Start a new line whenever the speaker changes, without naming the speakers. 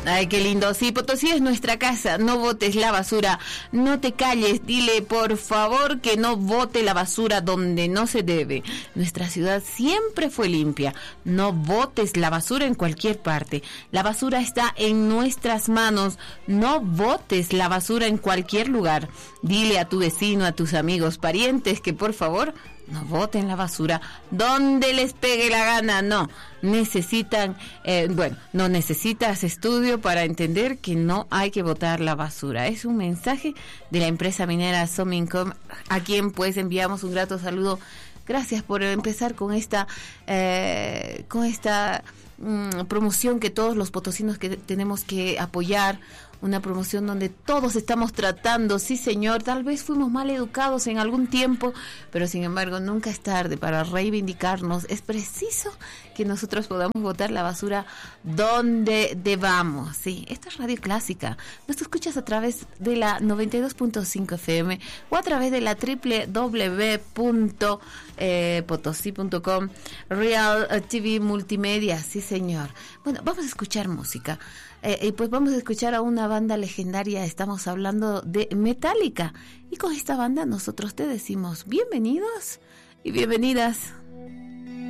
Ay, qué lindo. Sí, Potosí es nuestra casa. No botes la basura. No te calles. Dile, por favor, que no bote la basura donde no se debe. Nuestra ciudad siempre fue limpia. No botes la basura en cualquier parte. La basura está en nuestras manos. No botes la basura en cualquier lugar. Dile a tu vecino, a tus amigos, parientes, que por favor no boten la basura donde les pegue la gana. No necesitan, no necesitas estudio para entender que no hay que botar la basura. Es un mensaje de la empresa minera Somincom, a quien pues enviamos un grato saludo. Gracias por empezar con esta promoción que todos los potosinos que tenemos que apoyar. Una promoción donde todos estamos tratando, sí señor, tal vez fuimos mal educados en algún tiempo, pero sin embargo nunca es tarde para reivindicarnos. Es preciso que nosotros podamos botar la basura donde debamos. Sí, esta es Radio Clásica. Nos escuchas a través de la 92.5 FM o a través de la www.potosí.com, Real TV Multimedia, sí señor. Bueno, vamos a escuchar música. Y pues vamos a escuchar a una banda legendaria. Estamos hablando de Metallica, y con esta banda nosotros te decimos bienvenidos y bienvenidas.